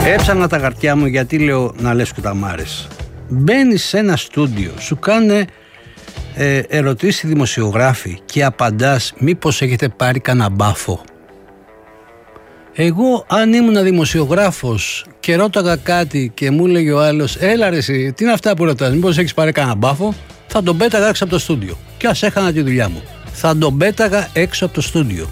Έψανα τα χαρτιά μου γιατί λέω να λες κουταμάρες. Μπαίνεις σε ένα στούντιο, σου κάνε ερωτήσεις δημοσιογράφοι και απαντάς μήπως έχετε πάρει κανένα μπάφο. Εγώ αν ήμουν δημοσιογράφος και ρώταγα κάτι και μου έλεγε ο άλλος έλα ρε εσύ, τι είναι αυτά που ρωτάς, μήπως έχεις πάρει κανένα μπάφο, θα τον πέταγα έξω από το στούντιο. Και ας έχανα τη δουλειά μου, θα τον πέταγα έξω από το στούντιο.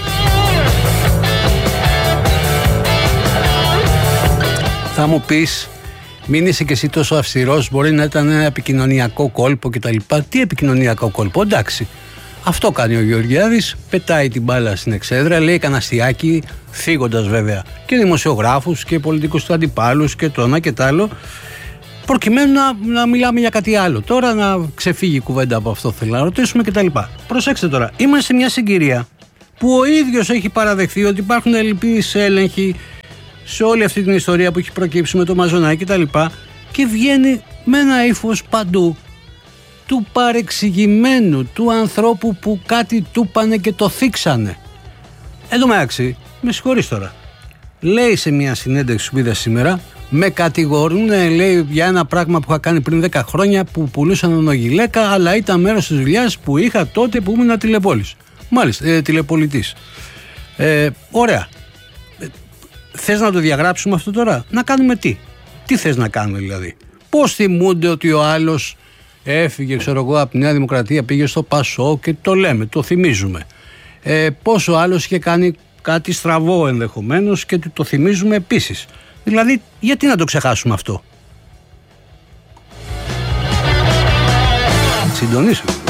Θα μου πεις, μην είσαι και εσύ τόσο αυστηρός, μπορεί να ήταν ένα επικοινωνιακό κόλπο κτλ. Τι επικοινωνιακό κόλπο, εντάξει. Αυτό κάνει ο Γεωργιάδης, πετάει την μπάλα στην εξέδρα, λέει κανένα αστιάκι, φύγοντας βέβαια και δημοσιογράφους και πολιτικούς του αντιπάλους και το ένα και το άλλο, προκειμένου να μιλάμε για κάτι άλλο. Τώρα να ξεφύγει η κουβέντα από αυτό, θέλω να ρωτήσουμε κτλ. Προσέξτε τώρα, είμαστε σε μια συγκυρία που ο ίδιος έχει παραδεχθεί ότι υπάρχουν ελλειπείς έλεγχοι σε όλη αυτή την ιστορία που έχει προκύψει με το Μαζονάκι κτλ. Και βγαίνει με ένα ύφος παντού του παρεξηγημένου, του ανθρώπου που κάτι του πάνε και το θίξανε. Εν τω μεταξύ, με συγχωρείς τώρα, λέει σε μια συνέντευξη που είδα σήμερα, με κατηγορούν, λέει, για ένα πράγμα που είχα κάνει πριν 10 χρόνια που πουλούσαν ονογιλέκα, αλλά ήταν μέρος της δουλειάς που είχα τότε που ήμουν τηλεπόλης. Μάλιστα, τηλεπολιτής. Ωραία. Θες να το διαγράψουμε αυτό τώρα, να κάνουμε τι? Τι θες να κάνουμε δηλαδή? Πώς θυμούνται ότι ο άλλος έφυγε, ξέρω εγώ, από τη Νέα Δημοκρατία, πήγε στο Πασό και το λέμε, το θυμίζουμε. Πώς ο άλλος είχε κάνει κάτι στραβό ενδεχομένως και το θυμίζουμε επίσης. Δηλαδή, γιατί να το ξεχάσουμε αυτό? Συντονίσουμε.